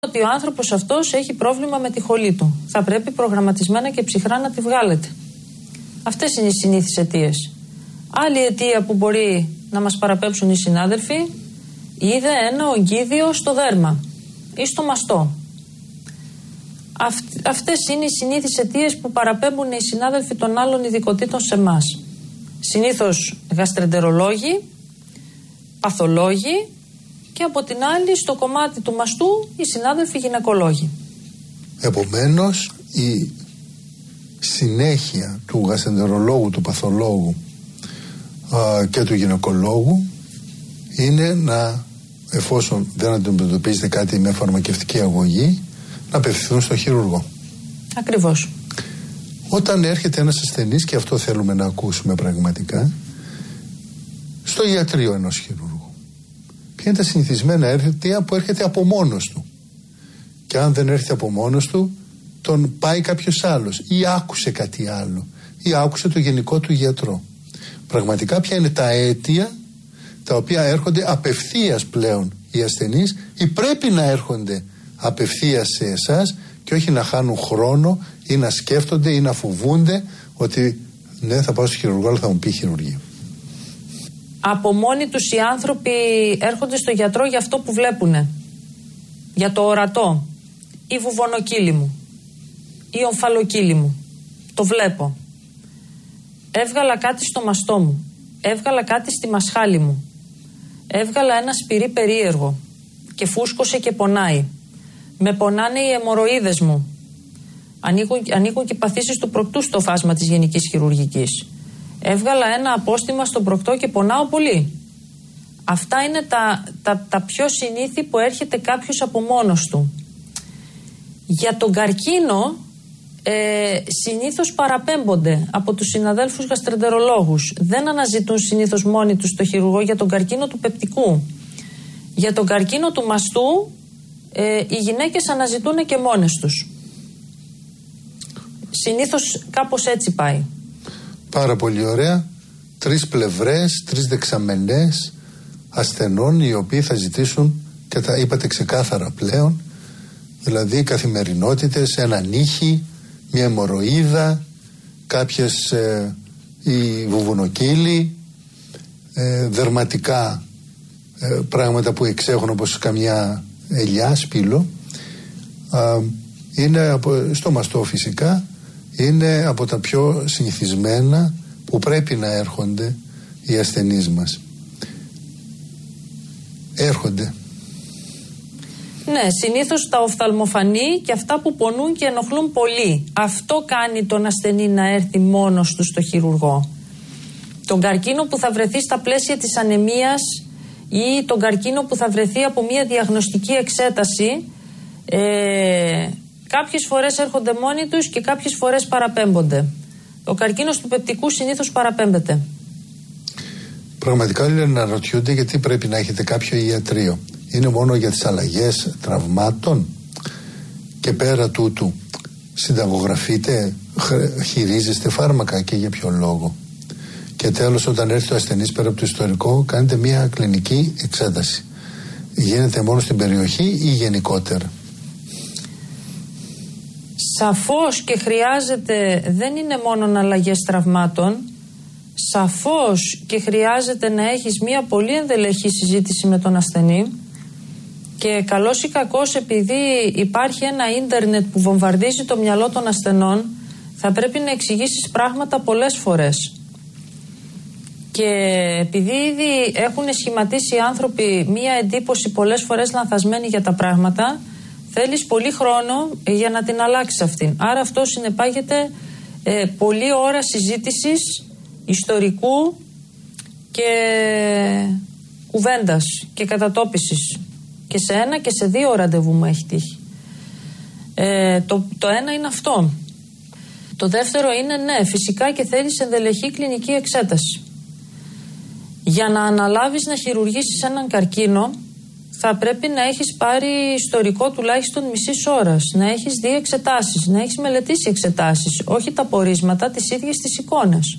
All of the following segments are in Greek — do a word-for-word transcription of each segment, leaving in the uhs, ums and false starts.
ότι ο άνθρωπος αυτός έχει πρόβλημα με τη χολή του. Θα πρέπει προγραμματισμένα και ψυχρά να τη βγάλετε. Αυτές είναι οι συνήθεις αιτίες. Άλλη αιτία που μπορεί να μας παραπέμψουν οι συνάδελφοι, είδε ένα ογκίδιο στο δέρμα ή στο μαστό. Αυτ, αυτές είναι οι συνήθεις αιτίες που παραπέμπουν οι συνάδελφοι των άλλων ειδικοτήτων σε εμάς. Συνήθως γαστρεντερολόγοι, παθολόγοι και από την άλλη στο κομμάτι του μαστού οι συνάδελφοι γυναικολόγοι. Επομένως η συνέχεια του γαστρεντερολόγου, του παθολόγου α, και του γυναικολόγου είναι να, εφόσον δεν αντιμετωπίζετε κάτι με φαρμακευτική αγωγή, να απευθυνθούν στο χειρουργό. Ακριβώς. Όταν έρχεται ένας ασθενής, και αυτό θέλουμε να ακούσουμε πραγματικά, στο ιατρείο ενός χειρουργού, ποια είναι τα συνηθισμένα αίτια που έρχεται από μόνος του, και αν δεν έρχεται από μόνος του τον πάει κάποιος άλλος ή άκουσε κάτι άλλο ή άκουσε το γενικό του γιατρό. Πραγματικά ποια είναι τα αίτια τα οποία έρχονται απευθείας πλέον οι ασθενείς ή πρέπει να έρχονται απευθείας σε εσάς και όχι να χάνουν χρόνο ή να σκέφτονται ή να φοβούνται ότι ναι, θα πάω στο χειρουργό αλλά θα μου πει χειρουργείο. Από μόνοι τους οι άνθρωποι έρχονται στο γιατρό για αυτό που βλέπουνε, για το ορατό, η βουβονοκύλη μου, η ομφαλοκύλη μου, το βλέπω. Έβγαλα κάτι στο μαστό μου, έβγαλα κάτι στη μασχάλη μου, έβγαλα ένα σπυρί περίεργο και φούσκωσε και πονάει. Με πονάνε οι αιμορροίδες μου. Ανοίγουν, ανοίγουν και παθήσεις του προκτού στο φάσμα της γενικής χειρουργικής. Έβγαλα ένα απόστημα στον προκτό και πονάω πολύ. Αυτά είναι τα, τα, τα πιο συνήθη που έρχεται κάποιος από μόνος του. Για τον καρκίνο ε, συνήθως παραπέμπονται από τους συναδέλφους γαστρεντερολόγους. Δεν αναζητούν συνήθως μόνοι τους το χειρουργό για τον καρκίνο του πεπτικού. Για τον καρκίνο του μαστού ε, οι γυναίκες αναζητούν και μόνες τους. Συνήθως κάπως έτσι πάει. Πάρα πολύ ωραία. Τρεις πλευρές, τρεις δεξαμενές ασθενών οι οποίοι θα ζητήσουν, και τα είπατε ξεκάθαρα πλέον, δηλαδή καθημερινότητες, ένα νύχι, μια αιμορροίδα, κάποιες ε, οι βουβουνοκύλοι, ε, δερματικά ε, πράγματα που εξέχουν όπως καμιά ελιά, σπήλο, ε, είναι από, στο μαστό φυσικά, είναι από τα πιο συνηθισμένα που πρέπει να έρχονται οι ασθενείς μας. Έρχονται. Ναι, συνήθως τα οφθαλμοφανή και αυτά που πονούν και ενοχλούν πολύ. Αυτό κάνει τον ασθενή να έρθει μόνος του στο χειρουργό. Τον καρκίνο που θα βρεθεί στα πλαίσια της ανεμίας ή τον καρκίνο που θα βρεθεί από μια διαγνωστική εξέταση, ε, κάποιες φορές έρχονται μόνοι τους και κάποιες φορές παραπέμπονται. Ο καρκίνος του πεπτικού συνήθως παραπέμπεται. Πραγματικά όλοι αναρωτιούνται γιατί πρέπει να έχετε κάποιο ιατρείο. Είναι μόνο για τις αλλαγές τραυμάτων και πέρα τούτου συνταγογραφείτε, χειρίζεστε φάρμακα και για ποιο λόγο? Και τέλος, όταν έρθει ο ασθενής πέρα από το ιστορικό, κάνετε μια κλινική εξέταση. Γίνεται μόνο στην περιοχή ή γενικότερα? Σαφώς και χρειάζεται, δεν είναι μόνο αλλαγές τραυμάτων, σαφώς και χρειάζεται να έχεις μια πολύ ενδελεχή συζήτηση με τον ασθενή. Και καλώς ή κακώς, επειδή υπάρχει ένα ίντερνετ που βομβαρδίζει το μυαλό των ασθενών, θα πρέπει να εξηγήσεις πράγματα πολλές φορές. Και επειδή ήδη έχουν σχηματίσει οι άνθρωποι μία εντύπωση πολλές φορές λανθασμένη για τα πράγματα, θέλεις πολύ χρόνο για να την αλλάξεις αυτήν. Άρα αυτό συνεπάγεται ε, πολλή ώρα συζήτησης, ιστορικού και κουβέντας και κατατόπισης. Και σε ένα και σε δύο ραντεβού μου έχει τύχει. Ε, το, το ένα είναι αυτό. Το δεύτερο είναι, ναι, φυσικά και θέλεις ενδελεχή κλινική εξέταση. Για να αναλάβεις να χειρουργήσεις έναν καρκίνο, θα πρέπει να έχεις πάρει ιστορικό τουλάχιστον μισής ώρας, να έχεις δει εξετάσεις, να έχεις μελετήσει εξετάσεις, όχι τα πορίσματα, τις ίδιες τις εικόνες.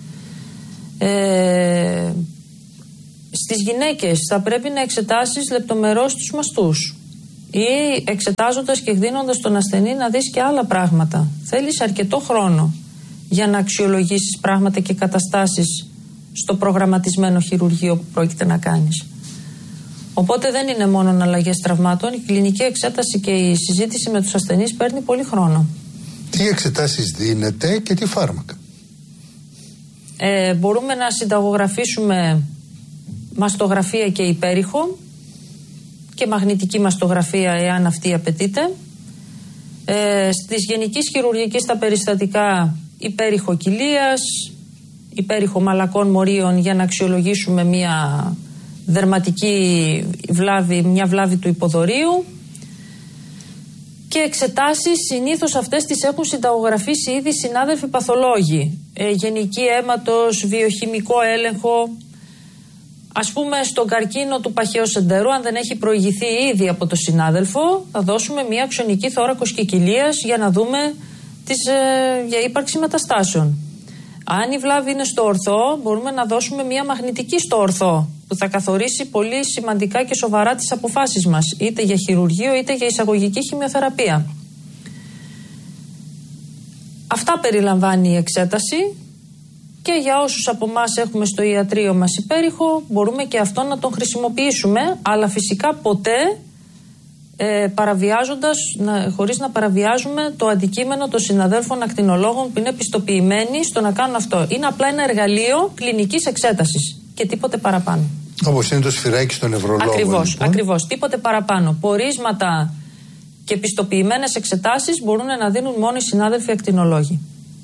Ε, στις γυναίκες θα πρέπει να εξετάσεις λεπτομερώς τους μαστούς. ή εξετάζοντας και εκδίνοντας τον ασθενή να δεις και άλλα πράγματα. Θέλεις αρκετό χρόνο για να αξιολογήσεις πράγματα και καταστάσεις στο προγραμματισμένο χειρουργείο που πρόκειται να κάνεις. Οπότε δεν είναι μόνο αλλαγές τραυμάτων, η κλινική εξέταση και η συζήτηση με τους ασθενείς παίρνει πολύ χρόνο. Τι εξετάσεις δίνετε και τι φάρμακα? Ε, μπορούμε να συνταγογραφήσουμε μαστογραφία και υπέρηχο και μαγνητική μαστογραφία εάν αυτή απαιτείται. Ε, στις γενικής χειρουργικής τα περιστατικά υπέρηχο κοιλίας, υπέρηχο μαλακών μορίων για να αξιολογήσουμε μια δερματική βλάβη, μια βλάβη του υποδωρίου, και εξετάσεις συνήθως αυτές τις έχουν συνταγογραφήσει ήδη συνάδελφοι παθολόγοι. Ε, γενική αίματος, βιοχημικό έλεγχο. Ας πούμε στον καρκίνο του παχαίου εντερού, αν δεν έχει προηγηθεί ήδη από το συνάδελφο, θα δώσουμε μια αξονική θώρακος και κοιλίας για να δούμε τις, ε, για ύπαρξη μεταστάσεων. Αν η βλάβη είναι στο ορθό, μπορούμε να δώσουμε μια μαγνητική στο ορθό, που θα καθορίσει πολύ σημαντικά και σοβαρά τις αποφάσεις μας, είτε για χειρουργείο είτε για εισαγωγική χημειοθεραπεία. Αυτά περιλαμβάνει η εξέταση, και για όσους από εμάς έχουμε στο ιατρείο μας υπέρηχο, μπορούμε και αυτό να τον χρησιμοποιήσουμε, αλλά φυσικά ποτέ ε, παραβιάζοντας, να, χωρίς να παραβιάζουμε το αντικείμενο των συναδέλφων ακτινολόγων που είναι πιστοποιημένοι στο να κάνουν αυτό. Είναι απλά ένα εργαλείο κλινικής εξέτασης και τίποτε παραπάνω. Όπως είναι το σφυράκι στο νευρολόγο. Ακριβώς, λοιπόν. ακριβώς, τίποτε παραπάνω. Πορίσματα και πιστοποιημένες εξετάσεις μπορούν να δίνουν μόνο οι συνάδελφοι ακτινολόγοι.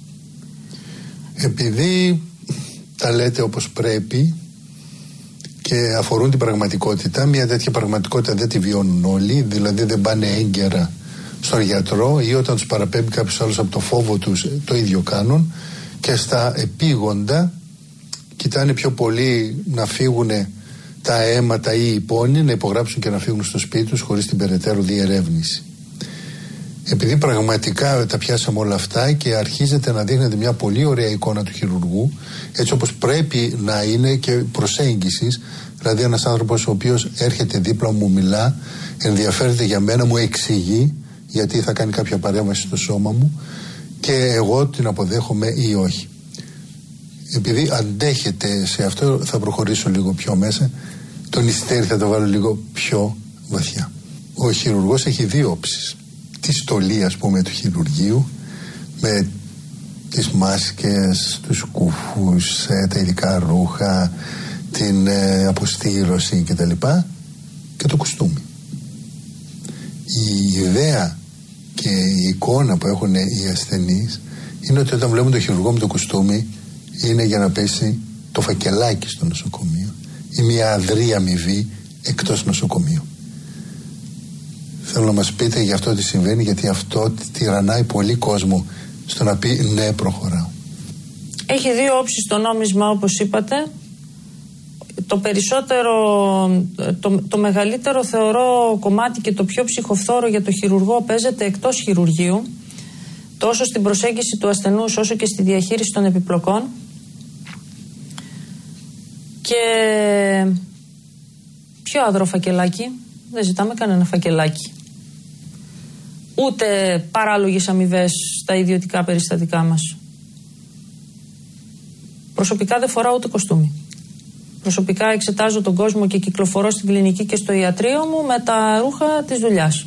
Επειδή τα λέτε όπως πρέπει και αφορούν την πραγματικότητα, μια τέτοια πραγματικότητα δεν τη βιώνουν όλοι, δηλαδή δεν πάνε έγκαιρα στον γιατρό, ή όταν τους παραπέμπει κάποιος άλλος από το φόβο τους το ίδιο κάνουν, και στα επίγοντα κοιτάνε πιο πολύ να φύγουν τα αίματα ή οι πόνοι, να υπογράψουν και να φύγουν στο σπίτι τους χωρίς την περαιτέρω διερεύνηση. Επειδή πραγματικά τα πιάσαμε όλα αυτά και αρχίζετε να δείχνετε μια πολύ ωραία εικόνα του χειρουργού, έτσι όπως πρέπει να είναι, και προσέγγισης, δηλαδή ένας άνθρωπος ο οποίος έρχεται δίπλα μου, μιλά, ενδιαφέρεται για μένα, μου εξηγεί γιατί θα κάνει κάποια παρέμβαση στο σώμα μου και εγώ την αποδέχομαι ή όχι. Επειδή αντέχετε σε αυτό, θα προχωρήσω λίγο πιο μέσα, τον υστέρι θα το βάλω λίγο πιο βαθιά. Ο χειρουργός έχει δύο όψεις. Τη στολή, ας πούμε, του χειρουργείου, με τις μάσκες, τους κουφούς, τα ειδικά ρούχα, την ε, αποστήρωση κτλ. Και το κουστούμι. Η ιδέα και η εικόνα που έχουν οι ασθενείς είναι ότι όταν βλέπουν τον χειρουργό με το κουστούμι είναι για να πέσει το φακελάκι στο νοσοκομείο ή μια αδρή αμοιβή εκτός νοσοκομείου. Θέλω να μας πείτε για αυτό τι συμβαίνει, γιατί αυτό τυραννάει πολύ κόσμο στο να πει ναι, προχωράω. Έχει δύο όψεις το νόμισμα, όπως είπατε. Το περισσότερο, το, το μεγαλύτερο θεωρώ κομμάτι και το πιο ψυχοφθόρο για το χειρουργό παίζεται εκτός χειρουργείου, τόσο στην προσέγγιση του ασθενούς όσο και στη διαχείριση των επιπλοκών. Και πιο αδρό φακελάκι, δεν ζητάμε κανένα φακελάκι. Ούτε παράλογες αμοιβές στα ιδιωτικά περιστατικά μας. Προσωπικά δεν φοράω ούτε κοστούμι. Προσωπικά εξετάζω τον κόσμο και κυκλοφορώ στην κλινική και στο ιατρείο μου με τα ρούχα της δουλειάς.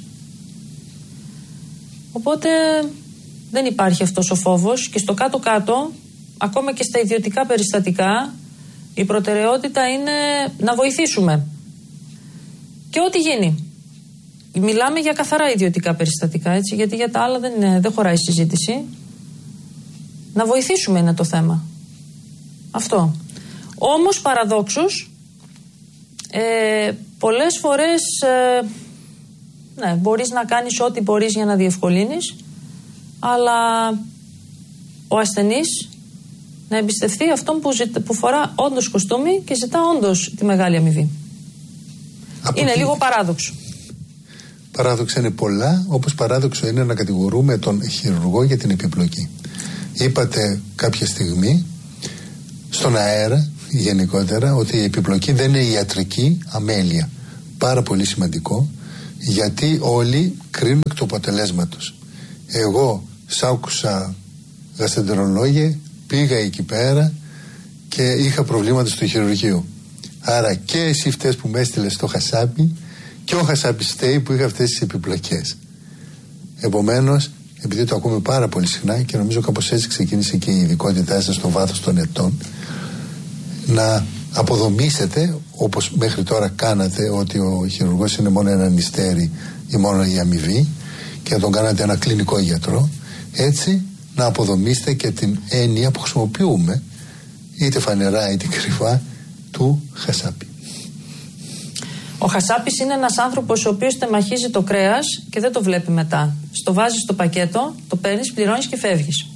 Οπότε δεν υπάρχει αυτός ο φόβος, και στο κάτω-κάτω, ακόμα και στα ιδιωτικά περιστατικά, η προτεραιότητα είναι να βοηθήσουμε. Και ό,τι γίνει. Μιλάμε για καθαρά ιδιωτικά περιστατικά, έτσι, γιατί για τα άλλα δεν, είναι, δεν χωράει συζήτηση. Να βοηθήσουμε είναι το θέμα. Αυτό. Όμως παραδόξως, ε, πολλές φορές ε, ναι, μπορείς να κάνεις ό,τι μπορείς για να διευκολύνεις, αλλά ο ασθενής να εμπιστευτεί αυτόν που, ζητα, που φορά όντως κοστούμι και ζητά όντως τη μεγάλη αμοιβή. Από είναι λίγο παράδοξο. Παράδοξα είναι πολλά, όπως παράδοξο είναι να κατηγορούμε τον χειρουργό για την επιπλοκή. Είπατε κάποια στιγμή στον αέρα γενικότερα ότι η επιπλοκή δεν είναι ιατρική αμέλεια. Πάρα πολύ σημαντικό, Γιατί όλοι κρίνουν εκ του αποτελέσματος. Εγώ σ' άκουσα γαστρεντερολόγε, πήγα εκεί πέρα και είχα προβλήματα στο χειρουργείο. Άρα και εσύ φταίς που με έστειλες στο Χασάπι και ο Χασάπης φταίει που είχα αυτές τις επιπλοκές. Επομένως, επειδή το ακούμε πάρα πολύ συχνά και νομίζω κάπως έτσι ξεκίνησε και η ειδικότητά σας στο βάθος των ετών, να αποδομήσετε όπως μέχρι τώρα κάνατε, ότι ο χειρουργός είναι μόνο ένα νηστέρι ή μόνο η αμοιβή, και να τον κάνατε ένα κλινικό γιατρό. Έτσι να αποδομήσετε και την έννοια που χρησιμοποιούμε, είτε φανερά είτε κρυφά, του Χασάπη. Ο Χασάπης είναι ένας άνθρωπος ο οποίος τεμαχίζει το κρέας και δεν το βλέπει μετά. Στο βάζεις στο πακέτο, το παίρνεις, πληρώνεις και φεύγεις.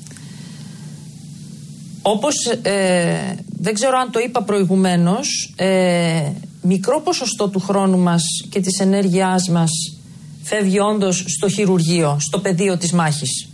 Όπως ε, δεν ξέρω αν το είπα προηγουμένως, ε, μικρό ποσοστό του χρόνου μας και της ενέργειάς μας φεύγει όντως στο χειρουργείο, στο πεδίο της μάχης.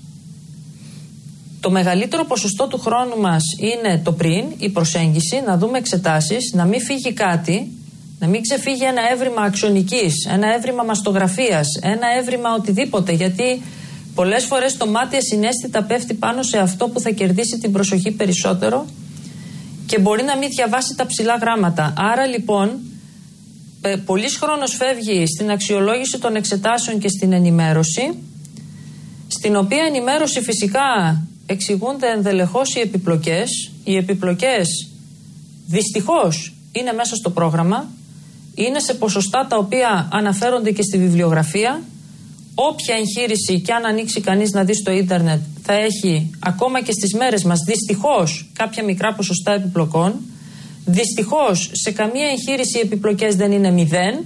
Το μεγαλύτερο ποσοστό του χρόνου μας είναι το πριν, η προσέγγιση, να δούμε εξετάσεις, να μην φύγει κάτι, να μην ξεφύγει ένα έβριμα αξονικής, ένα έβριμα μαστογραφίας, ένα έβριμα οτιδήποτε, γιατί πολλές φορές το μάτι ασυναίσθητα πέφτει πάνω σε αυτό που θα κερδίσει την προσοχή περισσότερο και μπορεί να μην διαβάσει τα ψηλά γράμματα. Άρα λοιπόν, πολύς χρόνος φεύγει στην αξιολόγηση των εξετάσεων και στην ενημέρωση, στην οποία ενημέρωση φυσικά εξηγούνται ενδελεχώς οι επιπλοκές. Οι επιπλοκές δυστυχώς είναι μέσα στο πρόγραμμα, είναι σε ποσοστά τα οποία αναφέρονται και στη βιβλιογραφία. Όποια εγχείρηση και αν ανοίξει κανείς να δει στο ίντερνετ θα έχει ακόμα και στις μέρες μας δυστυχώς κάποια μικρά ποσοστά επιπλοκών. Δυστυχώς σε καμία εγχείρηση οι επιπλοκές δεν είναι μηδέν.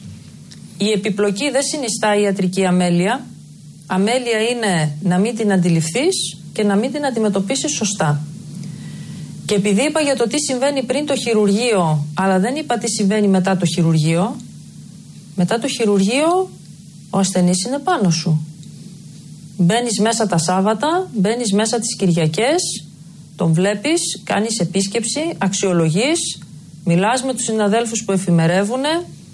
Η επιπλοκή δεν συνιστά ιατρική αμέλεια. Αμέλεια είναι να μην την αντιληφθείς και να μην την αντιμετωπίσεις σωστά. Και επειδή είπα για το τι συμβαίνει πριν το χειρουργείο, αλλά δεν είπα τι συμβαίνει μετά το χειρουργείο, μετά το χειρουργείο ο ασθενής είναι πάνω σου. Μπαίνεις μέσα τα Σάββατα, μπαίνεις μέσα τις Κυριακές, τον βλέπεις, κάνεις επίσκεψη, αξιολογείς, μιλάς με τους συναδέλφους που εφημερεύουνε.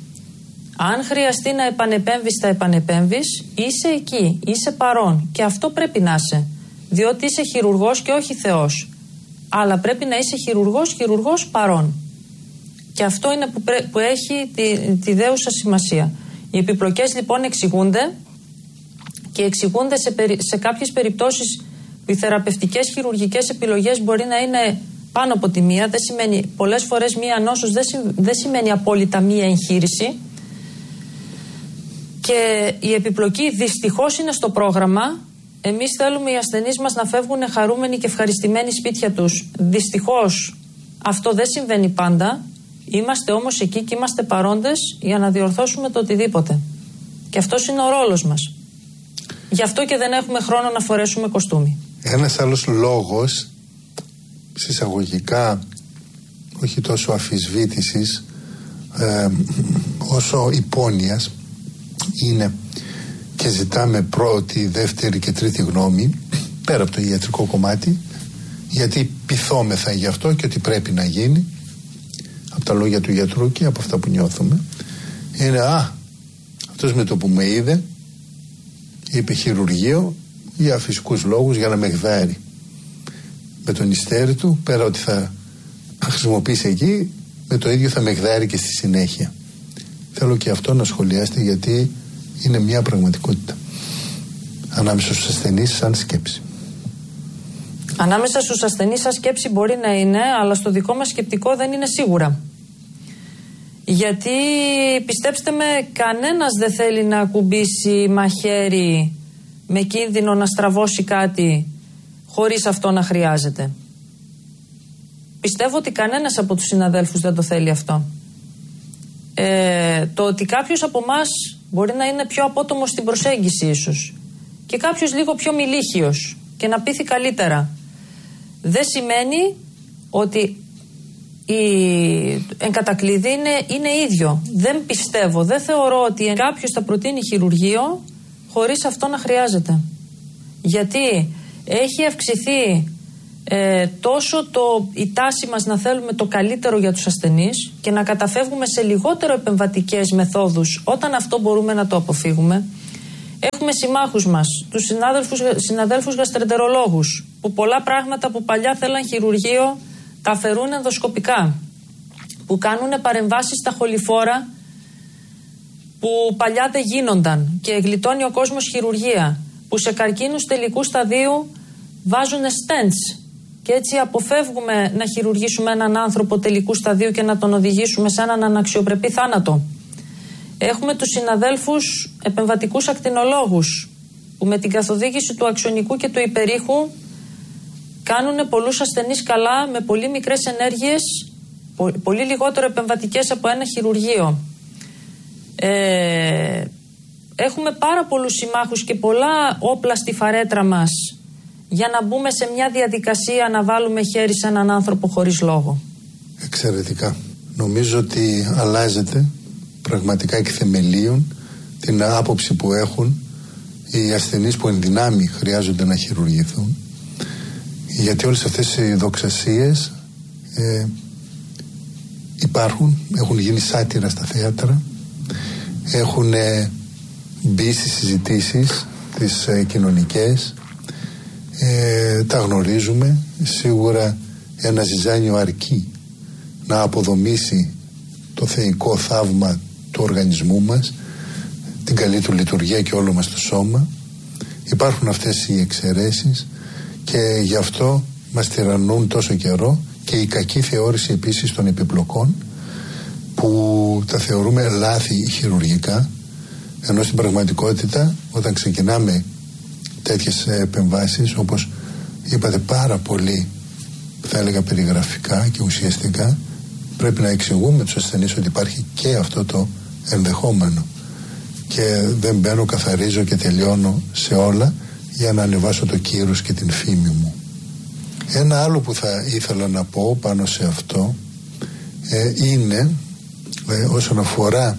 Αν χρειαστεί να επανεπέμβεις, θα επανεπέμβεις. Είσαι εκεί, είσαι παρόν και αυτό πρέπει να είσαι, διότι είσαι χειρουργός και όχι Θεός. Αλλά πρέπει να είσαι χειρουργός, χειρουργός παρόν. Και αυτό είναι που, πρέ, που έχει τη, τη δέουσα σημασία. Οι επιπλοκές λοιπόν εξηγούνται και εξηγούνται σε, περι, σε κάποιες περιπτώσεις που οι θεραπευτικές χειρουργικές επιλογές μπορεί να είναι πάνω από τη μία. Δεν σημαίνει, πολλές φορές μία νόσος δεν, δεν σημαίνει απόλυτα μία εγχείρηση. Και η επιπλοκή δυστυχώς είναι στο πρόγραμμα. Εμείς θέλουμε οι ασθενείς μας να φεύγουν χαρούμενοι και ευχαριστημένοι σπίτια τους. Δυστυχώς αυτό δεν συμβαίνει πάντα. Είμαστε όμως εκεί και είμαστε παρόντες για να διορθώσουμε το οτιδήποτε. Και αυτός είναι ο ρόλος μας. Γι' αυτό και δεν έχουμε χρόνο να φορέσουμε κοστούμι. Ένας άλλος λόγος, συσσαγωγικά, όχι τόσο αφισβήτησης ε, όσο υπόνοιας, είναι και ζητάμε πρώτη, δεύτερη και τρίτη γνώμη πέρα από το ιατρικό κομμάτι, γιατί πειθόμεθα γι' αυτό και ότι πρέπει να γίνει από τα λόγια του γιατρού και από αυτά που νιώθουμε, είναι α, αυτός με το που με είδε είπε χειρουργείο για φυσικούς λόγους, για να με γδάρει με τον ιστέρι του, πέρα ότι θα χρησιμοποιήσει εκεί, με το ίδιο θα με γδάρει και στη συνέχεια. Θέλω και αυτό να σχολιάσετε, γιατί είναι μια πραγματικότητα ανάμεσα στους ασθενείς σαν σκέψη. Ανάμεσα στους ασθενείς σαν σκέψη μπορεί να είναι, αλλά στο δικό μας σκεπτικό δεν είναι σίγουρα. Γιατί πιστέψτε με, κανένας δεν θέλει να ακουμπήσει μαχαίρι με κίνδυνο να στραβώσει κάτι χωρίς αυτό να χρειάζεται. Πιστεύω ότι κανένας από τους συναδέλφους δεν το θέλει αυτό. Ε, το ότι κάποιος από εμάς μπορεί να είναι πιο απότομος στην προσέγγιση ίσως και κάποιος λίγο πιο μιλίχιος και να πείθει καλύτερα, δεν σημαίνει ότι η εγκατακλείδη είναι, είναι ίδιο. Δεν πιστεύω, δεν θεωρώ ότι κάποιος θα προτείνει χειρουργείο χωρίς αυτό να χρειάζεται. Γιατί έχει αυξηθεί ε, τόσο το, η τάση μας να θέλουμε το καλύτερο για τους ασθενείς και να καταφεύγουμε σε λιγότερο επεμβατικές μεθόδους όταν αυτό μπορούμε να το αποφύγουμε. Έχουμε συμμάχους μας, τους συνάδελφους, συναδέλφους γαστρεντερολόγους, που πολλά πράγματα που παλιά θέλαν χειρουργείο τα αφαιρούν ενδοσκοπικά, που κάνουν παρεμβάσεις στα χοληφόρα που παλιά δεν γίνονταν και γλιτώνει ο κόσμος χειρουργία, που σε καρκίνους τελικού σταδίου βάζουν stents και έτσι αποφεύγουμε να χειρουργήσουμε έναν άνθρωπο τελικού σταδίου και να τον οδηγήσουμε σε έναν αναξιοπρεπή θάνατο. Έχουμε τους συναδέλφους επεμβατικούς ακτινολόγους που με την καθοδήγηση του αξονικού και του υπερήχου κάνουν πολλούς ασθενείς καλά με πολύ μικρές ενέργειες, πολύ λιγότερο επεμβατικές από ένα χειρουργείο. Ε, έχουμε πάρα πολλούς συμμάχους και πολλά όπλα στη φαρέτρα μας για να μπούμε σε μια διαδικασία να βάλουμε χέρι σε έναν άνθρωπο χωρίς λόγο. Εξαιρετικά. Νομίζω ότι αλλάζεται πραγματικά εκ θεμελίων την άποψη που έχουν οι ασθενείς που εν δυνάμει χρειάζονται να χειρουργηθούν, γιατί όλες αυτές οι δοξασίες ε, υπάρχουν, έχουν γίνει σάτυρα στα θέατρα, έχουν ε, μπει στις συζητήσεις τις ε, κοινωνικές, ε, τα γνωρίζουμε. Σίγουρα ένα ζυζάνιο αρκεί να αποδομήσει το θεϊκό θαύμα του οργανισμού μας, την καλή του λειτουργία και όλο μας το σώμα. Υπάρχουν αυτές οι εξαιρέσεις και γι' αυτό μας τυραννούν τόσο καιρό και η κακή θεώρηση επίσης των επιπλοκών που τα θεωρούμε λάθη χειρουργικά, ενώ στην πραγματικότητα όταν ξεκινάμε τέτοιες επεμβάσεις, όπως είπατε πάρα πολύ, θα έλεγα περιγραφικά και ουσιαστικά, πρέπει να εξηγούμε τους ασθενείς ότι υπάρχει και αυτό το ενδεχόμενο και δεν μπαίνω, καθαρίζω και τελειώνω σε όλα για να ανεβάσω το κύρος και την φήμη μου. Ένα άλλο που θα ήθελα να πω πάνω σε αυτό ε, είναι ε, όσον αφορά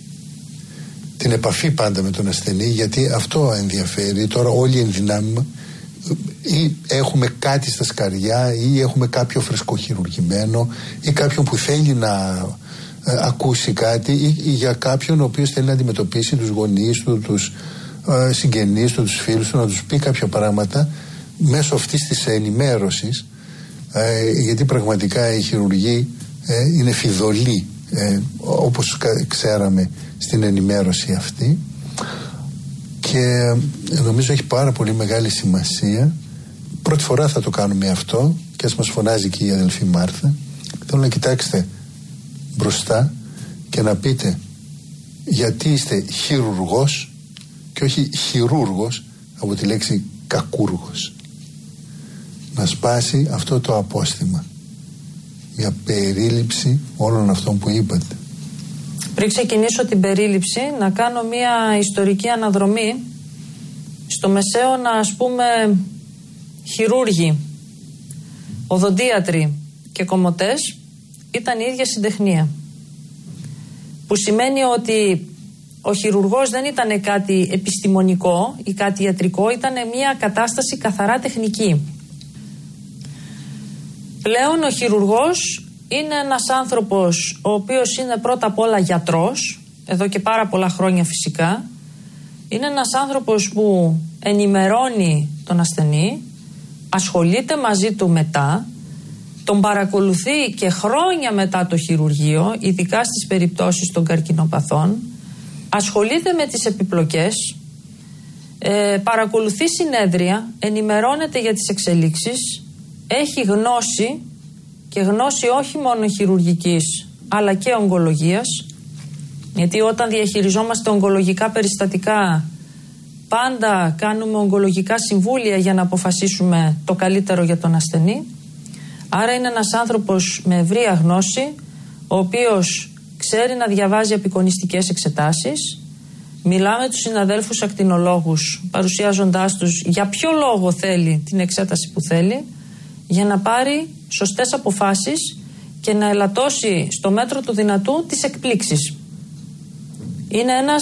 την επαφή πάντα με τον ασθενή, γιατί αυτό ενδιαφέρει. Τώρα όλοι εν δυνάμει ή έχουμε κάτι στα σκαριά ή έχουμε κάποιο φρεσκοχειρουργημένο ή κάποιον που θέλει να ε, ακούσει κάτι ή, ή για κάποιον ο οποίος θέλει να αντιμετωπίσει τους γονείς του, τους ε, συγγενείς του, τους φίλους του, να τους πει κάποια πράγματα μέσω αυτής της ενημέρωσης, ε, γιατί πραγματικά η χειρουργοί ε, είναι φιδωλοί, ε, όπως ξέραμε στην ενημέρωση αυτή, και νομίζω έχει πάρα πολύ μεγάλη σημασία. Πρώτη φορά θα το κάνουμε αυτό και ας μας φωνάζει και η αδελφή Μάρθα. Θέλω να κοιτάξετε μπροστά και να πείτε γιατί είστε χειρουργός και όχι χειρούργος, από τη λέξη κακούργος. Να σπάσει αυτό το απόστημα, μια περίληψη όλων αυτών που είπατε. Πριν ξεκινήσω την περίληψη, να κάνω μια ιστορική αναδρομή. Στο Μεσαίωνα, ας πούμε, χειρούργοι, οδοντίατροι και κομμωτές ήταν η ίδια συντεχνία. Που σημαίνει ότι ο χειρουργός δεν ήταν κάτι επιστημονικό ή κάτι ιατρικό, ήταν μια κατάσταση καθαρά τεχνική. Πλέον ο χειρουργός είναι ένας άνθρωπος ο οποίος είναι πρώτα απ' όλα γιατρός, εδώ και πάρα πολλά χρόνια φυσικά. Είναι ένας άνθρωπος που ενημερώνει τον ασθενή, ασχολείται μαζί του μετά, τον παρακολουθεί και χρόνια μετά το χειρουργείο, ειδικά στις περιπτώσεις των καρκινοπαθών, ασχολείται με τις επιπλοκές, ε, παρακολουθεί συνέδρια, ενημερώνεται για τις εξελίξεις, έχει γνώση και γνώση όχι μόνο χειρουργικής αλλά και ογκολογίας, γιατί όταν διαχειριζόμαστε ογκολογικά περιστατικά πάντα κάνουμε ογκολογικά συμβούλια για να αποφασίσουμε το καλύτερο για τον ασθενή. Άρα είναι ένας άνθρωπος με ευρεία γνώση, ο οποίος ξέρει να διαβάζει απεικονιστικές εξετάσεις. Μιλάμε τους συναδέλφους ακτινολόγους παρουσιάζοντάς τους για ποιο λόγο θέλει την εξέταση που θέλει, για να πάρει σωστές αποφάσεις και να ελαττώσει στο μέτρο του δυνατού τις εκπλήξεις. Είναι ένας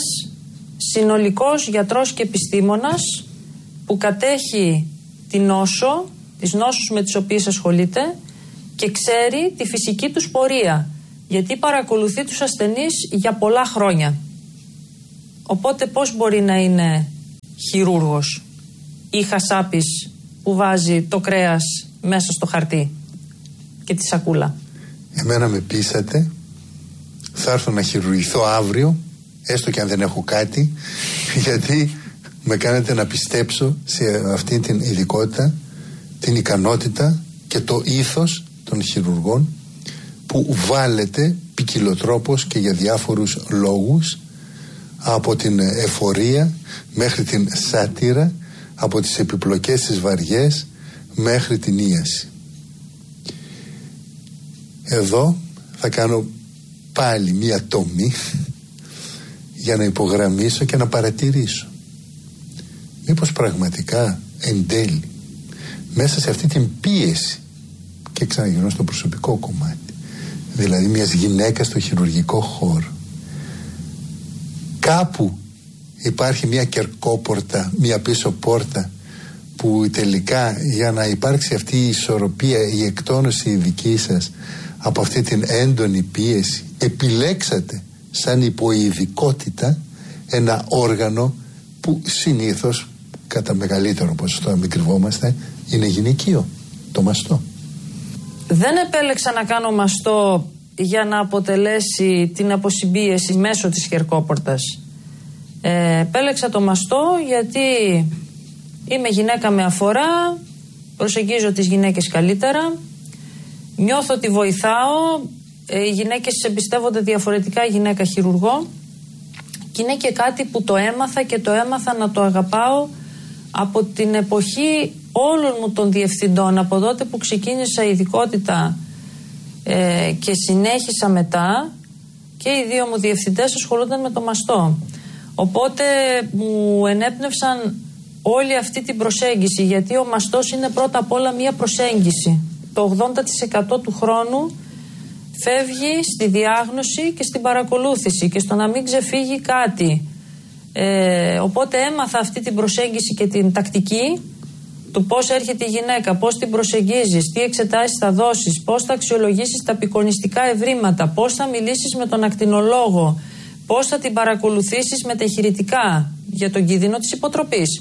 συνολικός γιατρός και επιστήμονας που κατέχει την νόσο τις νόσους με τις οποίες ασχολείται και ξέρει τη φυσική τους πορεία, γιατί παρακολουθεί τους ασθενείς για πολλά χρόνια. Οπότε πώς μπορεί να είναι χειρούργος ή χασάπης που βάζει το κρέας μέσα στο χαρτί και τη σακούλα? Εμένα με πείσατε, θα έρθω να χειρουργηθώ αύριο, έστω και αν δεν έχω κάτι, γιατί με κάνετε να πιστέψω σε αυτή την ειδικότητα, την ικανότητα και το ήθος των χειρουργών που βάλετε ποικιλοτρόπως και για διάφορους λόγους, από την εφορία μέχρι την σάτυρα, από τις επιπλοκές τις βαριές μέχρι την ίαση. Εδώ θα κάνω πάλι μία τομή για να υπογραμμίσω και να παρατηρήσω. Μήπως πραγματικά εν τέλει μέσα σε αυτή την πίεση, και ξαναγυρνώ στο προσωπικό κομμάτι, δηλαδή μιας γυναίκας στο χειρουργικό χώρο, κάπου υπάρχει μια κερκόπορτα, μια πίσω πόρτα, που τελικά για να υπάρξει αυτή η ισορροπία, η εκτόνωση η δική σας από αυτή την έντονη πίεση, επιλέξατε σαν υποειδικότητα ένα όργανο που συνήθως κατά μεγαλύτερο ποσοστό, να μην κρυβόμαστε, είναι γυναικείο, το μαστό. Δεν επέλεξα να κάνω μαστό για να αποτελέσει την αποσυμπίεση μέσω της χερκόπορτας. Ε, επέλεξα το μαστό γιατί είμαι γυναίκα με αφορά, προσεγγίζω τις γυναίκες καλύτερα, νιώθω ότι βοηθάω, ε, οι γυναίκες εμπιστεύονται διαφορετικά η γυναίκα χειρουργό, και είναι και κάτι που το έμαθα και το έμαθα να το αγαπάω από την εποχή όλων μου των διευθυντών, από τότε που ξεκίνησα ειδικότητα ε, και συνέχισα μετά, και οι δύο μου διευθυντές ασχολούνταν με το μαστό. Οπότε μου ενέπνευσαν όλη αυτή την προσέγγιση, γιατί ο μαστός είναι πρώτα απ' όλα μία προσέγγιση. Το ογδόντα τοις εκατό του χρόνου φεύγει στη διάγνωση και στην παρακολούθηση και στο να μην ξεφύγει κάτι. Ε, οπότε έμαθα αυτή την προσέγγιση και την τακτική του πώς έρχεται η γυναίκα, πώς την προσεγγίζεις, τι εξετάσεις θα δώσεις, πώς θα αξιολογήσεις τα απεικονιστικά ευρήματα, πώς θα μιλήσεις με τον ακτινολόγο, πώς θα την παρακολουθήσεις με τα ηχηρητικά για τον κίνδυνο της υποτροπής,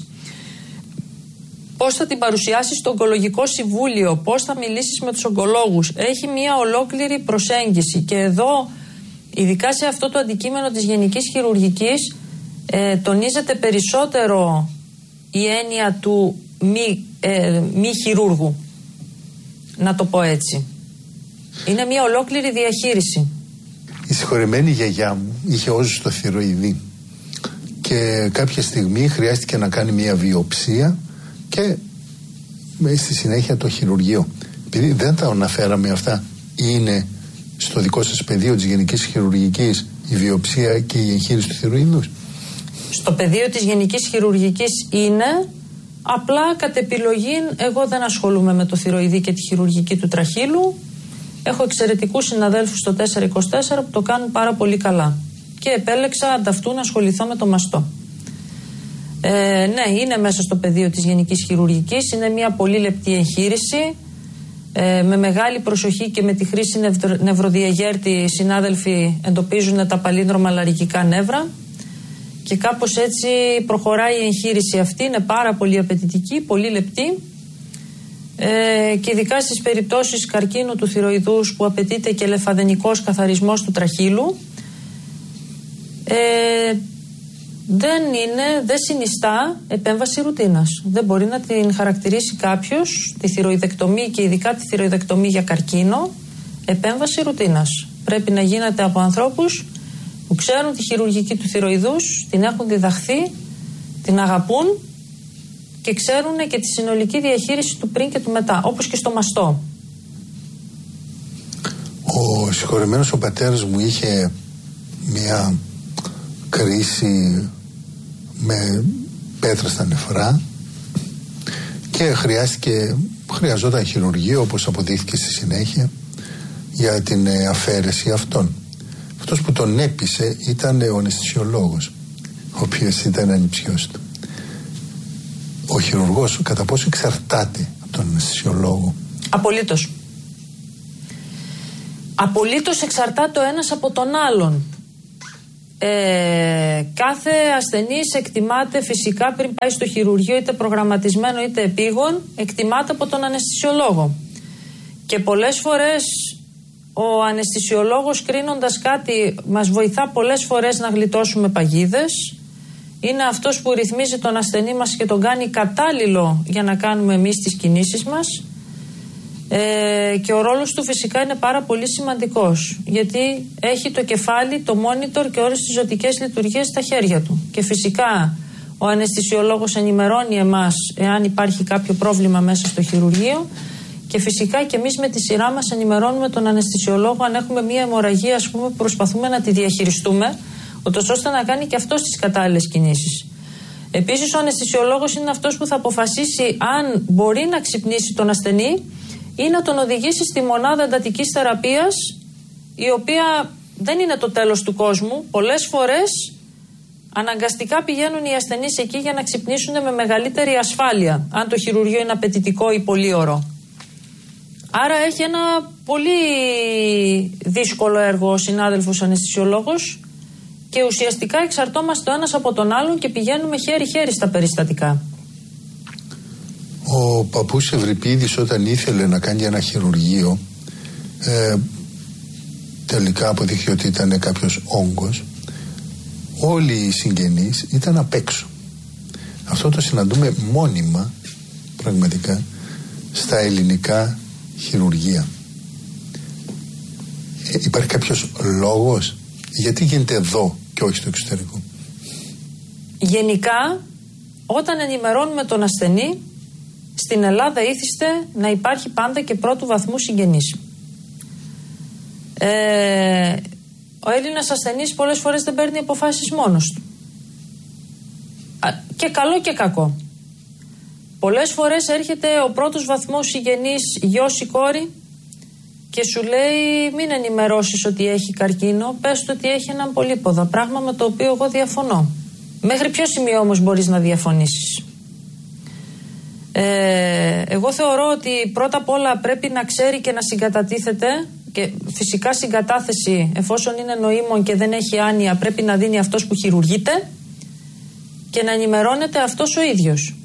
πώς θα την παρουσιάσεις στο ογκολογικό συμβούλιο, πώς θα μιλήσεις με τους ογκολόγους. Έχει μια ολόκληρη προσέγγιση, και εδώ, ειδικά σε αυτό το αντικείμενο της γενικής χειρουργικής, ε, τονίζεται περισσότερο η έννοια του μη, ε, μη χειρούργου, να το πω έτσι. Είναι μια ολόκληρη διαχείριση. Η συγχωρεμένη γιαγιά μου είχε όζους στο θηροειδή και κάποια στιγμή χρειάστηκε να κάνει μια βιοψία και στη συνέχεια το χειρουργείο. Επειδή δεν τα αναφέραμε αυτά, είναι στο δικό σας πεδίο της γενικής χειρουργικής η βιοψία και η εγχείρηση του θηροειδούς? Στο πεδίο της γενικής χειρουργικής είναι, απλά κατ' επιλογή εγώ δεν ασχολούμαι με το θηροειδή και τη χειρουργική του τραχύλου. Έχω εξαιρετικούς συναδέλφους στο τετρακόσια είκοσι τέσσερα που το κάνουν πάρα πολύ καλά και επέλεξα ανταυτού να ασχοληθώ με το μαστό. Ε, ναι, είναι μέσα στο πεδίο της γενικής χειρουργικής, είναι μια πολύ λεπτή εγχείρηση, ε, με μεγάλη προσοχή και με τη χρήση νευρο, νευροδιαγέρτη οι συνάδελφοι εντοπίζουν τα παλίνδρομα λαρυγικά νεύρα, και κάπως έτσι προχωράει η εγχείρηση αυτή. Είναι πάρα πολύ απαιτητική, πολύ λεπτή, ε, και ειδικά στις περιπτώσεις καρκίνου του θηροειδούς που απαιτείται και λεφαδενικός καθαρισμός του τραχύλου, ε, δεν είναι, δεν συνιστά επέμβαση ρουτίνας. Δεν μπορεί να την χαρακτηρίσει κάποιος τη θηροειδεκτομή, και ειδικά τη θηροειδεκτομή για καρκίνο, επέμβαση ρουτίνας. Πρέπει να γίνεται από ανθρώπους που ξέρουν τη χειρουργική του θηροειδούς, την έχουν διδαχθεί, την αγαπούν και ξέρουν και τη συνολική διαχείριση του πριν και του μετά, όπως και στο μαστό. Ο συγχωρεμένος ο πατέρας μου είχε μια κρίση με πέτρα στα νεφρά και χρειάστηκε, χρειαζόταν χειρουργείο, όπως αποδείχθηκε στη συνέχεια, για την αφαίρεση αυτών. Αυτός που τον έπεισε ήταν ο αναισθησιολόγος, ο οποίος ήταν ανιψιός του. Ο χειρουργός κατά πόσο εξαρτάται από τον αναισθησιολόγο? Απολύτως. Απολύτως εξαρτάται ο ένας από τον άλλον. Ε, κάθε ασθενής εκτιμάται φυσικά πριν πάει στο χειρουργείο, είτε προγραμματισμένο είτε επίγον, εκτιμάται από τον αναισθησιολόγο. Και πολλές φορές ο αναισθησιολόγος, κρίνοντας κάτι, μας βοηθά πολλές φορές να γλιτώσουμε παγίδες. Είναι αυτός που ρυθμίζει τον ασθενή μας και τον κάνει κατάλληλο για να κάνουμε εμείς τις κινήσεις μας. Ε, και ο ρόλος του φυσικά είναι πάρα πολύ σημαντικός, γιατί έχει το κεφάλι, το monitor και όλες τις ζωτικές λειτουργίες στα χέρια του. Και φυσικά ο αναισθησιολόγος ενημερώνει εμάς εάν υπάρχει κάποιο πρόβλημα μέσα στο χειρουργείο, και φυσικά και εμείς με τη σειρά μας ενημερώνουμε τον αναισθησιολόγο αν έχουμε μία αιμορραγία, ας πούμε, προσπαθούμε να τη διαχειριστούμε, ούτως ώστε να κάνει και αυτός τις κατάλληλες κινήσεις. Επίσης ο αναισθησιολόγος είναι αυτός που θα αποφασίσει αν μπορεί να ξυπνήσει τον ασθενή ή να τον οδηγήσει στη μονάδα εντατικής θεραπείας, η οποία δεν είναι το τέλος του κόσμου. Πολλές φορές αναγκαστικά πηγαίνουν οι ασθενείς εκεί για να ξυπνήσουν με μεγαλύτερη ασφάλεια, αν το χειρουργείο είναι απαιτητικό ή πολύωρο. Άρα έχει ένα πολύ δύσκολο έργο ο συνάδελφος αναισθησιολόγος, και ουσιαστικά εξαρτώμαστε ο ένας από τον άλλον και πηγαίνουμε χέρι-χέρι στα περιστατικά. Ο παππούς Ευρυπίδης, όταν ήθελε να κάνει ένα χειρουργείο, ε, τελικά αποδείχθηκε ότι ήταν κάποιος όγκος. Όλοι οι συγγενείς ήταν απ' έξω. Αυτό το συναντούμε μόνιμα, πραγματικά, στα ελληνικά χειρουργεία. Ε, υπάρχει κάποιος λόγος γιατί γίνεται εδώ και όχι στο εξωτερικό? Γενικά, όταν ενημερώνουμε τον ασθενή, στην Ελλάδα ήθιστε να υπάρχει πάντα και πρώτου βαθμού συγγενής. Ε, ο Έλληνας ασθενής πολλές φορές δεν παίρνει αποφάσεις μόνος του. Και καλό και κακό. Πολλές φορές έρχεται ο πρώτος βαθμός συγγενής, γιος ή κόρη, και σου λέει μην ενημερώσεις ότι έχει καρκίνο, πες του ότι έχει έναν πολύποδα, πράγμα με το οποίο εγώ διαφωνώ. Μέχρι ποιο σημείο όμως μπορείς να διαφωνήσεις? Ε, εγώ θεωρώ ότι πρώτα απ' όλα πρέπει να ξέρει και να συγκατατίθεται, και φυσικά συγκατάθεση, εφόσον είναι νοήμων και δεν έχει άνοια, πρέπει να δίνει αυτός που χειρουργείται και να ενημερώνεται αυτός ο ίδιος.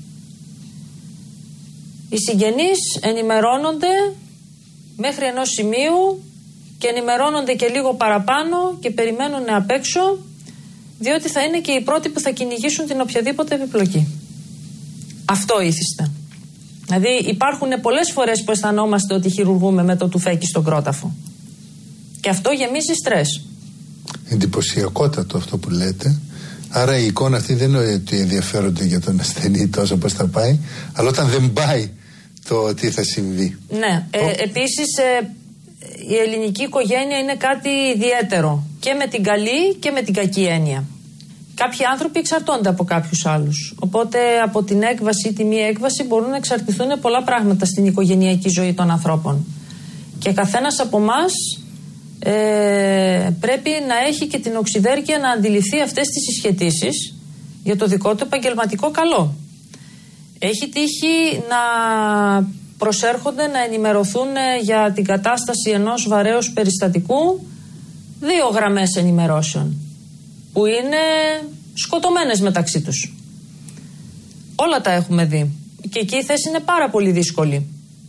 Οι συγγενείς ενημερώνονται μέχρι ενός σημείου και ενημερώνονται και λίγο παραπάνω και περιμένουν απ' έξω, διότι θα είναι και οι πρώτοι που θα κυνηγήσουν την οποιαδήποτε επιπλοκή. Αυτό ήθιστε. Δηλαδή υπάρχουν πολλές φορές που αισθανόμαστε ότι χειρουργούμε με το τουφέκι στον κρόταφο. Και αυτό γεμίζει στρες. Εντυπωσιακότατο αυτό που λέτε. Άρα η εικόνα αυτή δεν είναι ότι ενδιαφέρονται για τον ασθενή τόσο πώς θα πάει, αλλά όταν δεν πάει το τι θα συμβεί. Ναι. Ε, oh. Επίσης ε, η ελληνική οικογένεια είναι κάτι ιδιαίτερο και με την καλή και με την κακή έννοια. Κάποιοι άνθρωποι εξαρτώνται από κάποιους άλλους. Οπότε από την έκβαση ή τη μη έκβαση μπορούν να εξαρτηθούν πολλά πράγματα στην οικογενειακή ζωή των ανθρώπων. Και καθένας από εμάς ε, πρέπει να έχει και την οξυδέρκεια να αντιληφθεί αυτές τις συσχετήσεις για το δικό του επαγγελματικό καλό. Έχει τύχει να προσέρχονται να ενημερωθούν για την κατάσταση ενός βαρέως περιστατικού δύο γραμμές ενημερώσεων, που είναι σκοτωμένες μεταξύ τους. Όλα τα έχουμε δει. Και εκεί η θέση είναι πάρα πολύ δύσκολη.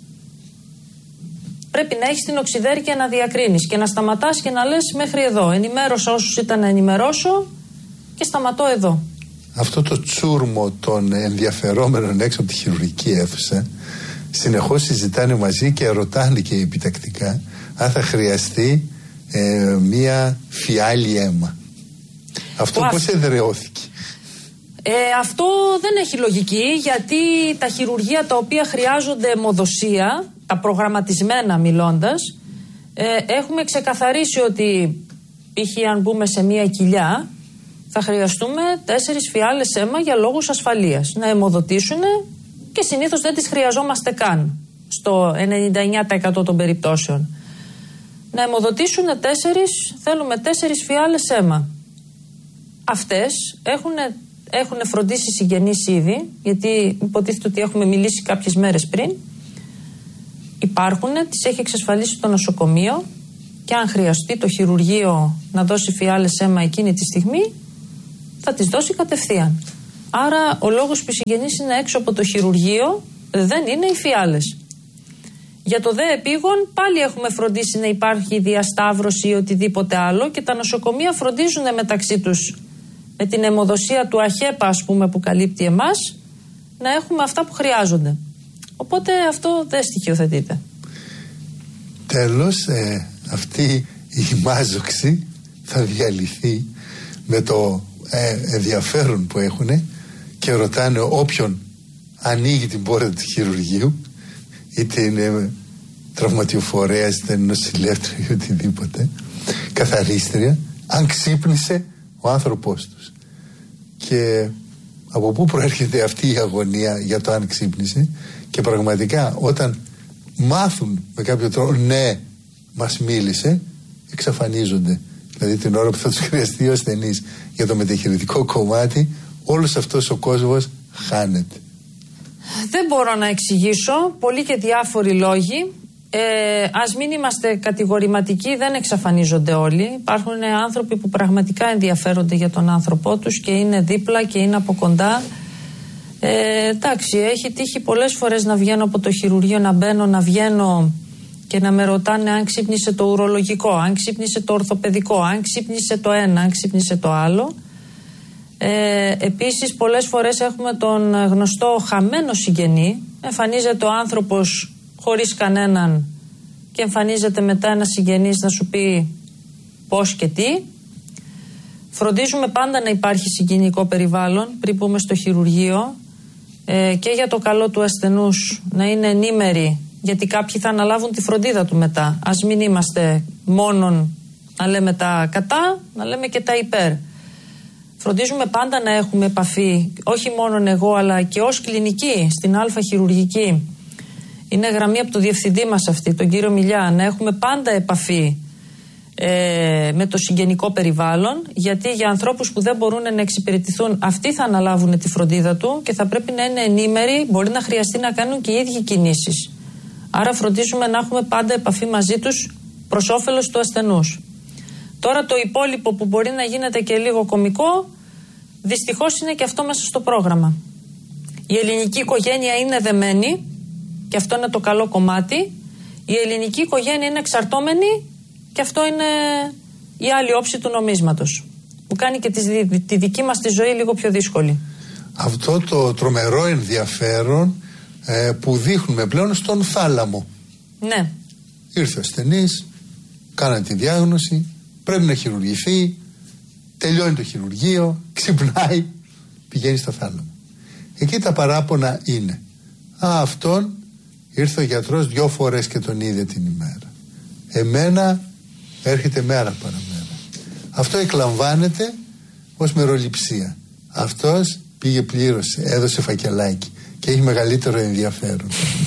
Πρέπει να έχεις την οξυδέρκεια να διακρίνεις και να σταματάς και να λες μέχρι εδώ. Ενημέρωσα όσους ήταν να ενημερώσω και σταματώ εδώ. Αυτό το τσούρμο των ενδιαφερόμενων έξω από τη χειρουργική αίθουσα συνεχώς συζητάνε μαζί και ρωτάνε και επιτακτικά αν θα χρειαστεί ε, μία φιάλη αίμα. Αυτό πώς εδραιώθηκε? Ε, αυτό δεν έχει λογική, γιατί τα χειρουργεία τα οποία χρειάζονται αιμοδοσία, τα προγραμματισμένα μιλώντας, ε, έχουμε ξεκαθαρίσει ότι π.χ. αν μπούμε σε μία κοιλιά θα χρειαστούμε τέσσερις φιάλες αίμα για λόγους ασφαλείας να αιμοδοτήσουν, και συνήθως δεν τις χρειαζόμαστε καν στο ενενήντα εννιά τοις εκατό των περιπτώσεων. Να αιμοδοτήσουν τέσσερις, θέλουμε τέσσερις φιάλες αίμα. Αυτές έχουν, έχουν φροντίσει συγγενείς ήδη, γιατί υποτίθεται ότι έχουμε μιλήσει κάποιες μέρες πριν, υπάρχουν, τις έχει εξασφαλίσει το νοσοκομείο και αν χρειαστεί το χειρουργείο να δώσει φιάλες αίμα εκείνη τη στιγμή, θα τις δώσει κατευθείαν. Άρα ο λόγος που οι συγγενείς είναι έξω από το χειρουργείο δεν είναι οι φιάλες. Για το δε επίγον πάλι έχουμε φροντίσει να υπάρχει διασταύρωση ή οτιδήποτε άλλο και τα νοσοκομεία φροντίζουν μεταξύ τους με την αιμοδοσία του ΑΧΕΠΑ, ας πούμε, που καλύπτει εμάς, να έχουμε αυτά που χρειάζονται. Οπότε αυτό δεν στοιχειοθετείται. Τέλος, ε, αυτή η μάζοξη θα διαλυθεί με το ε, ενδιαφέρον που έχουν και ρωτάνε όποιον ανοίγει την πόρτα του χειρουργείου, είτε είναι τραυματιοφορέας, είτε είναι νοσηλεύτρια ή οτιδήποτε, καθαρίστρια, αν ξύπνησε ο άνθρωπός τους. Και από πού προέρχεται αυτή η αγωνία για το αν ξύπνησε, και πραγματικά όταν μάθουν με κάποιο τρόπο ναι μας μίλησε, εξαφανίζονται. Δηλαδή την ώρα που θα τους χρειαστεί ο ασθενής για το μετεχειρητικό κομμάτι, όλος αυτός ο κόσμος χάνεται. Δεν μπορώ να εξηγήσω, πολλοί και διάφοροι λόγοι. Ε, ας μην είμαστε κατηγορηματικοί, δεν εξαφανίζονται όλοι. Υπάρχουν άνθρωποι που πραγματικά ενδιαφέρονται για τον άνθρωπό τους και είναι δίπλα και είναι από κοντά. Ε, εντάξει, έχει τύχει πολλές φορές να βγαίνω από το χειρουργείο, να μπαίνω, να βγαίνω και να με ρωτάνε αν ξύπνησε το ουρολογικό, αν ξύπνησε το ορθοπαιδικό, αν ξύπνησε το ένα, αν ξύπνησε το άλλο. Ε, επίσης πολλές φορές έχουμε τον γνωστό χαμένο συγγενή. Εμφανίζεται ο άνθρωπος χωρίς κανέναν και εμφανίζεται μετά ένας συγγενής να σου πει πώς και τι. Φροντίζουμε πάντα να υπάρχει συγγενικό περιβάλλον πριν πούμε στο χειρουργείο, ε, και για το καλό του ασθενούς να είναι ενήμεροι, γιατί κάποιοι θα αναλάβουν τη φροντίδα του μετά. Ας μην είμαστε μόνον να λέμε τα κατά, να λέμε και τα υπέρ. Φροντίζουμε πάντα να έχουμε επαφή, όχι μόνο εγώ αλλά και ως κλινική στην Α χειρουργική. Είναι γραμμή από το διευθυντή μας αυτή, τον κύριο Μιλιά, να έχουμε πάντα επαφή ε, με το συγγενικό περιβάλλον, γιατί για ανθρώπους που δεν μπορούν να εξυπηρετηθούν, αυτοί θα αναλάβουν τη φροντίδα του και θα πρέπει να είναι ενήμεροι, μπορεί να χρειαστεί να κάνουν και οι ίδιοι κινήσεις. Άρα φροντίζουμε να έχουμε πάντα επαφή μαζί τους προς όφελος του ασθενούς. Τώρα το υπόλοιπο που μπορεί να γίνεται και λίγο κωμικό, δυστυχώς είναι και αυτό μέσα στο πρόγραμμα. Η ελληνική οικογένεια είναι δεμένη και αυτό είναι το καλό κομμάτι. Η ελληνική οικογένεια είναι εξαρτώμενη και αυτό είναι η άλλη όψη του νομίσματος, που κάνει και τη, τη δική μας τη ζωή λίγο πιο δύσκολη. Αυτό το τρομερό ενδιαφέρον ε, που δείχνουμε πλέον στον θάλαμο. Ναι. Ήρθε ο ασθενής, κάνανε τη διάγνωση, πρέπει να χειρουργηθεί, τελειώνει το χειρουργείο, ξυπνάει, πηγαίνει στο θάλαμο. Εκεί τα παράπονα είναι, α, αυτόν ήρθε ο γιατρός δυο φορές και τον είδε την ημέρα. Εμένα έρχεται μέρα παραμέρα. Αυτό εκλαμβάνεται ως μεροληψία. Αυτός πήγε, πλήρωσε, έδωσε φακελάκι και έχει μεγαλύτερο ενδιαφέρον.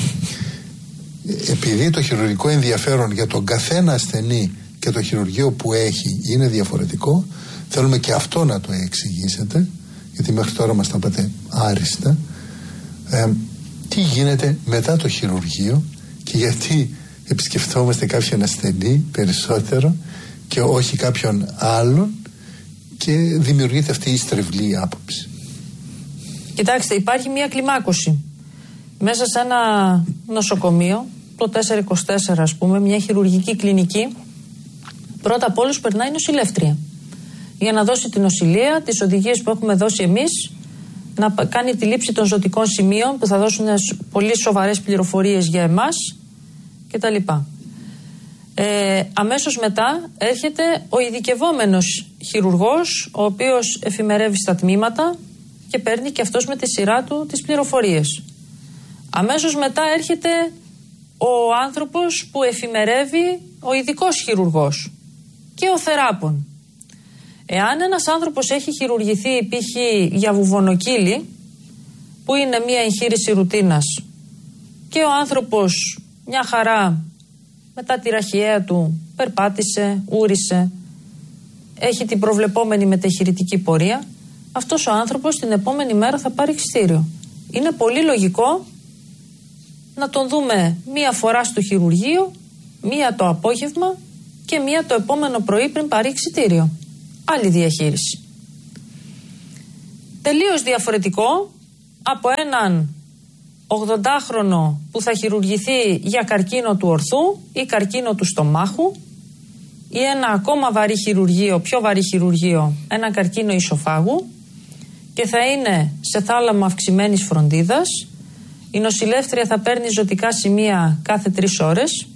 Επειδή το χειρουργικό ενδιαφέρον για τον καθένα ασθενή και το χειρουργείο που έχει είναι διαφορετικό, θέλουμε και αυτό να το εξηγήσετε, γιατί μέχρι τώρα μας τα είπατε άριστα. Ε, τι γίνεται μετά το χειρουργείο και γιατί επισκεφτόμαστε κάποιον ασθενή περισσότερο και όχι κάποιον άλλον και δημιουργείται αυτή η στρεβλή άποψη. Κοιτάξτε, υπάρχει μια κλιμάκωση μέσα σε ένα νοσοκομείο, το τετρακόσια είκοσι τέσσερα ας πούμε, μια χειρουργική κλινική. Πρώτα απ' όλους περνάει η νοσηλεύτρια για να δώσει την νοσηλεία, τις οδηγίες που έχουμε δώσει εμείς, να κάνει τη λήψη των ζωτικών σημείων που θα δώσουν πολύ σοβαρές πληροφορίες για εμάς κτλ. Ε, αμέσως μετά έρχεται ο ειδικευόμενος χειρουργός, ο οποίος εφημερεύει στα τμήματα και παίρνει και αυτός με τη σειρά του τις πληροφορίες. Αμέσως μετά έρχεται ο άνθρωπος που εφημερεύει, ο ειδικός χειρουργός και ο θεράπων. Εάν ένας άνθρωπος έχει χειρουργηθεί π.χ. για βουβονοκύλι, που είναι μια εγχείρηση ρουτίνας, και ο άνθρωπος μια χαρά μετά τη ραχιαία του περπάτησε, ούρισε, έχει την προβλεπόμενη μετεχειρητική πορεία, αυτός ο άνθρωπος την επόμενη μέρα θα πάρει εξιτήριο. Είναι πολύ λογικό να τον δούμε μία φορά στο χειρουργείο, μία το απόγευμα και μία το επόμενο πρωί πριν πάρει εξιτήριο. Άλλη διαχείριση. Τελείως διαφορετικό από έναν ογδοντάχρονο που θα χειρουργηθεί για καρκίνο του ορθού ή καρκίνο του στομάχου, ή ένα ακόμα βαρύ χειρουργείο, πιο βαρύ χειρουργείο, ένα καρκίνο ισοφάγου, και θα είναι σε θάλαμο αυξημένης φροντίδας. Η νοσηλεύτρια θα παίρνει ζωτικά σημεία κάθε τρεις ώρες.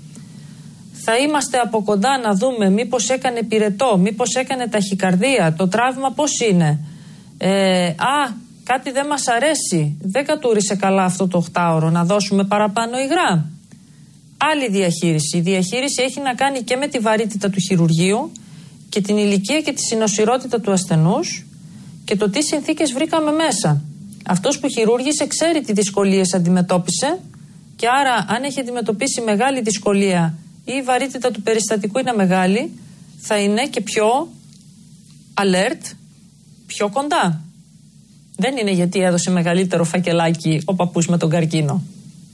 Θα είμαστε από κοντά να δούμε μήπως έκανε πυρετό, μήπως έκανε ταχυκαρδία, το τραύμα πώς είναι. Ε, α, κάτι δεν μας αρέσει, δεν κατούρισε καλά αυτό το οκτάωρο, να δώσουμε παραπάνω υγρά. Άλλη διαχείριση. Η διαχείριση έχει να κάνει και με τη βαρύτητα του χειρουργείου και την ηλικία και τη συνοσηρότητα του ασθενούς και το τι συνθήκες βρήκαμε μέσα. Αυτός που χειρούργησε ξέρει τι δυσκολίες αντιμετώπισε, και άρα αν έχει αντιμετωπίσει μεγάλη δυσκολία ή η βαρύτητα του περιστατικού είναι μεγάλη, θα είναι και πιο alert, πιο κοντά. Δεν είναι γιατί έδωσε μεγαλύτερο φακελάκι ο παππούς με τον καρκίνο.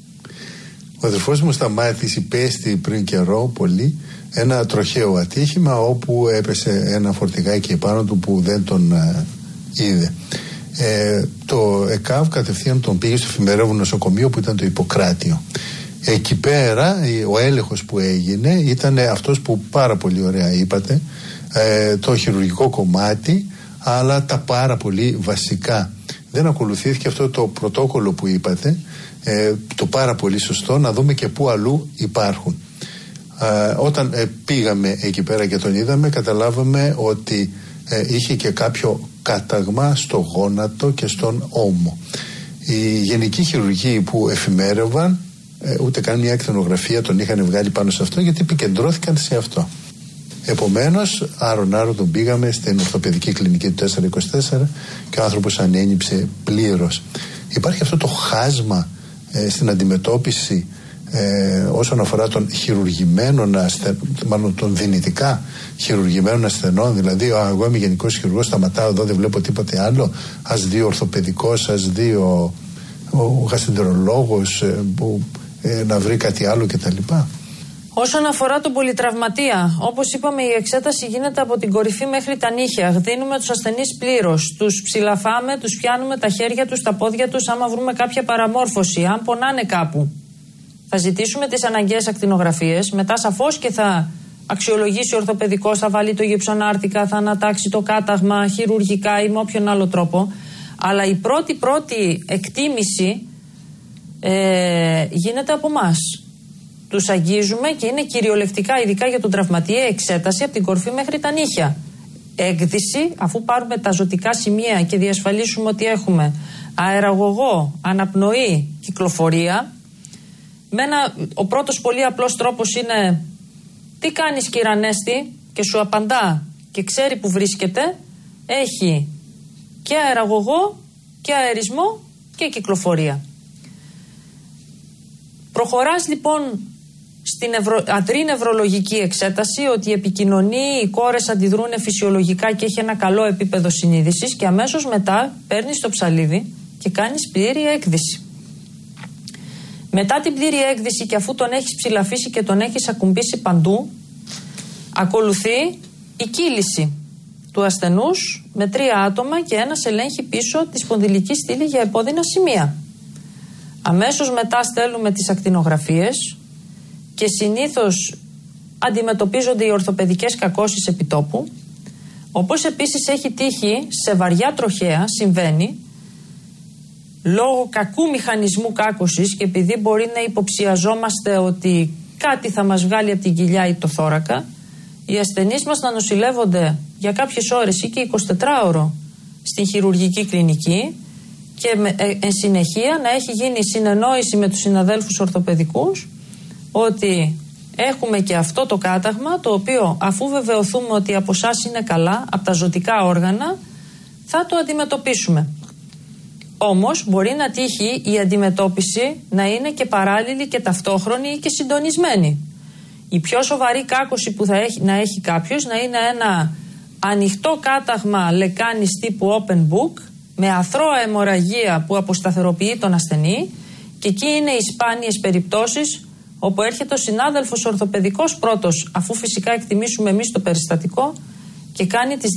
Ο αδερφός μου Σταμάτης υπέστη πριν καιρό πολύ ένα τροχαίο ατύχημα όπου έπεσε ένα φορτηγάκι επάνω του που δεν τον α, είδε. Ε, το ΕΚΑΒ κατευθείαν τον πήγε στο εφημερεύον νοσοκομείο που ήταν το Ιπποκράτιο. Εκεί πέρα ο έλεγχος που έγινε ήταν αυτός που πάρα πολύ ωραία είπατε, ε, το χειρουργικό κομμάτι, αλλά τα πάρα πολύ βασικά. Δεν ακολουθήθηκε αυτό το πρωτόκολλο που είπατε, ε, το πάρα πολύ σωστό, να δούμε και πού αλλού υπάρχουν. Ε, όταν ε, πήγαμε εκεί πέρα και τον είδαμε, καταλάβαμε ότι ε, είχε και κάποιο κάταγμα στο γόνατο και στον ώμο. Οι γενικοί χειρουργοί που εφημέρευαν, ε, ούτε καν μια εκτενογραφία τον είχαν βγάλει πάνω σε αυτό, γιατί επικεντρώθηκαν σε αυτό. Επομένως, άρον-άρον τον πήγαμε στην ορθοπαιδική κλινική του τετρακόσια είκοσι τέσσερα και ο άνθρωπος ανένυψε πλήρως. Υπάρχει αυτό το χάσμα ε, στην αντιμετώπιση ε, όσον αφορά των χειρουργημένων ασθενών, μάλλον των δυνητικά χειρουργημένων ασθενών. Δηλαδή, εγώ είμαι γενικός χειρουργός, σταματάω εδώ, δεν βλέπω τίποτε άλλο. Ας δει ο ορθοπαιδικός, ας δει ο, ο γαστρεντερολόγος ε, που ε, να βρει κάτι άλλο κτλ. Όσον αφορά τον πολυτραυματία, όπως είπαμε, η εξέταση γίνεται από την κορυφή μέχρι τα νύχια. Δίνουμε τους ασθενείς πλήρως. Τους ψιλαφάμε, τους πιάνουμε τα χέρια τους, τα πόδια τους, άμα βρούμε κάποια παραμόρφωση, αν πονάνε κάπου. Θα ζητήσουμε τις αναγκαίες ακτινογραφίες, μετά σαφώς και θα αξιολογήσει ο ορθοπαιδικός, θα βάλει το γυψονάρτικα, θα ανατάξει το κάταγμα χειρουργικά ή με όποιον άλλο τρόπο. Αλλά η πρώτη πρώτη εκτίμηση ε, γίνεται από εμάς. Τους αγγίζουμε και είναι κυριολεκτικά, ειδικά για τον τραυματία, εξέταση από την κορφή μέχρι τα νύχια. Έκδηση, αφού πάρουμε τα ζωτικά σημεία και διασφαλίσουμε ότι έχουμε αεραγωγό, αναπνοή, κυκλοφορία. Με ένα, ο πρώτος πολύ απλός τρόπος είναι τι κάνεις κύριε Ανέστη, και σου απαντά και ξέρει που βρίσκεται. Έχει και αεραγωγό και αερισμό και κυκλοφορία. Προχωράς λοιπόν στην ευρω... αντρή νευρολογική εξέταση, ότι επικοινωνεί, οι κόρες αντιδρούν φυσιολογικά και έχει ένα καλό επίπεδο συνείδησης, και αμέσως μετά παίρνεις το ψαλίδι και κάνεις πλήρη έκδηση. Μετά την πλήρη έκδηση, και αφού τον έχεις ψηλαφίσει και τον έχεις ακουμπήσει παντού, ακολουθεί η κύληση του ασθενούς με τρία άτομα και ένας ελέγχει πίσω τη σπονδυλική στήλη για επώδυνα σημεία. Αμέσως μετά στέλνουμε τις ακτινογραφίες και συνήθως αντιμετωπίζονται οι ορθοπαιδικές κακώσεις επιτόπου. Όπως επίσης έχει τύχει σε βαριά τροχαία, συμβαίνει, λόγω κακού μηχανισμού κάκωσης, και επειδή μπορεί να υποψιαζόμαστε ότι κάτι θα μας βγάλει από την κοιλιά ή το θώρακα, οι ασθενείς μας να νοσηλεύονται για κάποιες ώρες ή και εικοσιτετράωρο στην χειρουργική κλινική, και με, ε, εν συνεχεία να έχει γίνει συνεννόηση με τους συναδέλφους ορθοπαιδικούς ότι έχουμε και αυτό το κάταγμα, το οποίο αφού βεβαιωθούμε ότι από εσάς είναι καλά, από τα ζωτικά όργανα, θα το αντιμετωπίσουμε. Όμως μπορεί να τύχει η αντιμετώπιση να είναι και παράλληλη και ταυτόχρονη ή και συντονισμένη. Η πιο σοβαρή κάκωση που θα έχει, να έχει κάποιος να είναι ένα ανοιχτό κάταγμα λεκάνης τύπου open book, με αθρώα αιμορραγία που αποσταθεροποιεί τον ασθενή, Και εκεί είναι οι σπάνιες περιπτώσεις όπου έρχεται ο συνάδελφος ορθοπαιδικός πρώτος, αφού φυσικά εκτιμήσουμε εμείς το περιστατικό, και κάνει τις